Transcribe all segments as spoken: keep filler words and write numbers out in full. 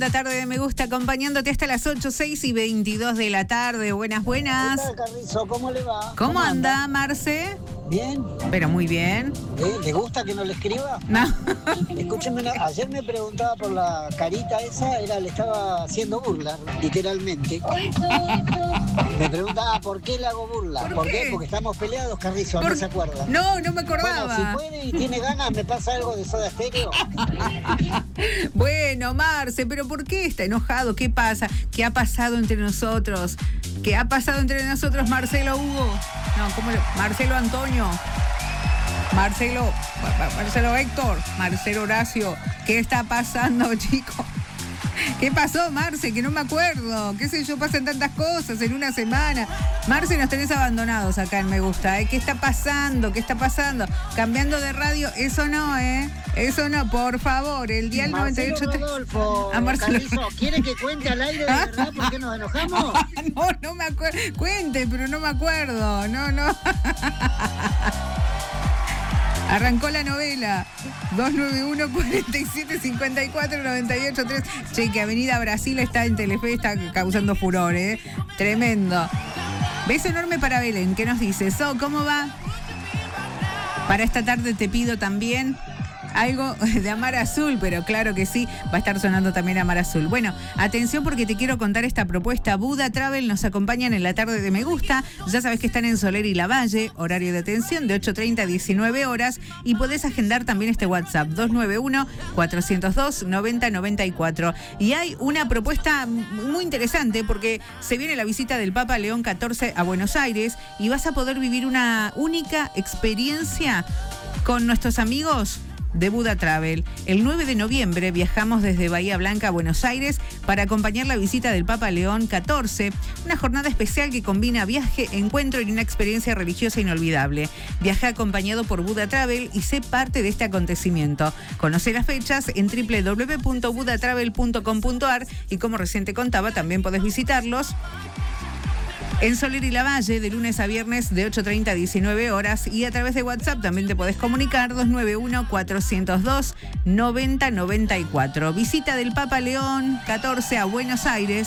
La tarde de Me Gusta acompañándote hasta las ocho, seis y veintidós de la tarde. Buenas, buenas. ¿Qué tal, Carrizo? ¿Cómo le va? ¿Cómo, ¿Cómo anda, anda, Marce? Bien. Pero muy bien. ¿Eh? ¿Le gusta que no le escriba? No. Escúcheme, ayer me preguntaba por la carita esa, era, le estaba haciendo burla, literalmente. Me preguntaba, ¿por qué le hago burla? ¿Por, ¿Por qué? qué? Porque estamos peleados, Carrizo, ¿no se acuerda? No, no me acordaba. Bueno, si puede y tiene ganas, ¿me pasa algo de Soda Stereo? Bueno, Marce, pero ¿por qué está enojado? ¿Qué pasa? ¿Qué ha pasado entre nosotros? ¿Qué ha pasado entre nosotros, Marcelo Hugo? No, ¿cómo le...? Marcelo Antonio. Marcelo, Marcelo Héctor, Marcelo Horacio. ¿Qué está pasando, chicos? ¿Qué pasó, Marce? Que no me acuerdo. ¿Qué sé yo? Pasan tantas cosas en una semana. Marce, nos tenés abandonados acá en Me Gusta, ¿eh? ¿Qué está pasando? ¿Qué está pasando? Cambiando de radio, eso no, ¿eh? Eso no, por favor. El dial noventa y ocho... Rodolfo, a Marcelo... Carrizo, ¿quiere que cuente al aire de verdad por qué nos enojamos? No, no me acuerdo. Cuente, pero no me acuerdo. No, no. Arrancó la novela. dos nueve uno, cuatro siete, cinco cuatro, nueve ocho tres. Che, que Avenida Brasil está en Telefe, está causando furor, ¿eh? Tremendo. Beso enorme para Belén, ¿qué nos dice? So, ¿cómo va? Para esta tarde te pido también algo de Amar Azul, pero claro que sí, va a estar sonando también Amar Azul. Bueno, atención porque te quiero contar esta propuesta. Buda Travel nos acompañan en la tarde de Me Gusta. Ya sabes que están en Soler y Lavalle, horario de atención de ocho treinta a diecinueve horas, y podés agendar también este WhatsApp dos nueve uno, cuatro cero dos, nueve cero nueve cuatro. Y hay una propuesta muy interesante porque se viene la visita del Papa León catorce a Buenos Aires y vas a poder vivir una única experiencia con nuestros amigos de Buda Travel. El nueve de noviembre viajamos desde Bahía Blanca a Buenos Aires para acompañar la visita del Papa León catorce, una jornada especial que combina viaje, encuentro y una experiencia religiosa inolvidable. Viaja acompañado por Buda Travel y sé parte de este acontecimiento. Conoce las fechas en doble u doble u doble u punto buda travel punto com punto a r y como recién te contaba, también podés visitarlos en Soler y Lavalle, de lunes a viernes de ocho treinta a diecinueve horas, y a través de WhatsApp también te podés comunicar dos nueve uno, cuatro cero dos, nueve cero nueve cuatro. Visita del Papa León catorce a Buenos Aires.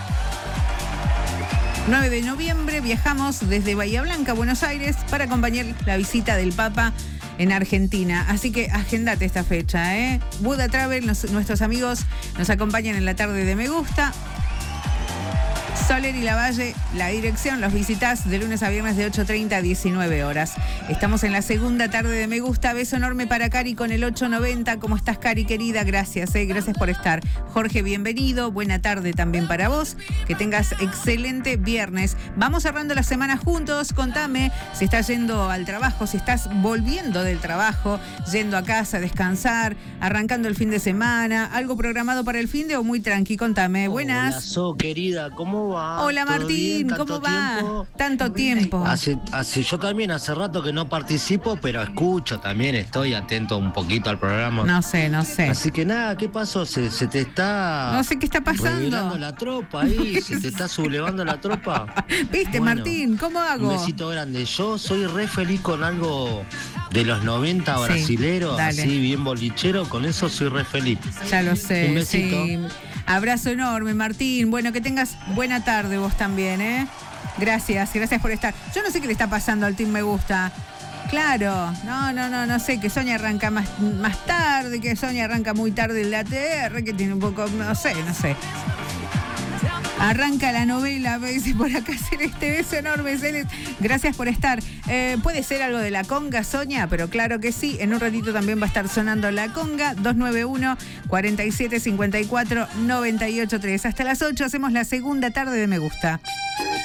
nueve de noviembre viajamos desde Bahía Blanca a Buenos Aires para acompañar la visita del Papa en Argentina. Así que agendate esta fecha, ¿eh? Buda Travel, nos, nuestros amigos nos acompañan en la tarde de Me Gusta. Soler y Lavalle, la dirección, los visitas de lunes a viernes de ocho treinta a diecinueve horas. Estamos en la segunda tarde de Me Gusta. Beso enorme para Cari con el ocho noventa. ¿Cómo estás, Cari, querida? Gracias, eh, gracias por estar. Jorge, bienvenido. Buena tarde también para vos. Que tengas excelente viernes. Vamos cerrando la semana juntos. Contame si estás yendo al trabajo, si estás volviendo del trabajo, yendo a casa a descansar, arrancando el fin de semana, algo programado para el fin de o muy tranqui. Contame. Buenas. Hola, So, querida, ¿cómo va? Hola, Martín, ¿cómo va? Tiempo? Tanto tiempo. Hace, hace, yo también hace rato que no participo, pero escucho también, estoy atento un poquito al programa. No sé, no sé. Así que nada, ¿qué pasó? Se, se te está... No sé qué está pasando. Revelando la tropa ahí, se te está sublevando la tropa. ¿Viste, bueno, Martín? ¿Cómo hago? Un besito grande. Yo soy re feliz con algo de los noventa brasilero, sí, así bien bolichero, con eso soy re feliz. Ya lo sé. Un besito. Sí. Abrazo enorme, Martín. Bueno, que tengas buena tarde vos también, ¿eh? Gracias, gracias por estar. Yo no sé qué le está pasando al Team Me Gusta. Claro, no, no, no, no sé, que Sonia arranca más, más tarde, que Sonia arranca muy tarde el A T R, que tiene un poco, no sé, no sé. Arranca la novela, me dice por acá Celeste, beso enorme, Celeste. Gracias por estar. Eh, puede ser algo de la conga, Sonia, pero claro que sí. En un ratito también va a estar sonando la conga. dos nueve uno, cuatro siete, cinco cuatro, nueve ocho tres. Hasta las ocho hacemos la segunda tarde de Me Gusta.